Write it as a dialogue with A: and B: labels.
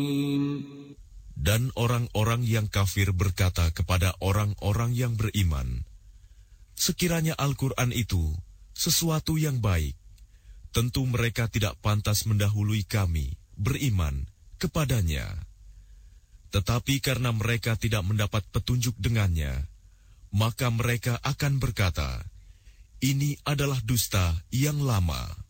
A: Dan orang-orang yang kafir berkata kepada orang-orang yang beriman, sekiranya Al-Quran itu sesuatu yang baik, tentu mereka tidak pantas mendahului kami beriman kepadanya. Tetapi karena mereka tidak mendapat petunjuk dengannya, maka mereka akan berkata, ini adalah dusta yang lama.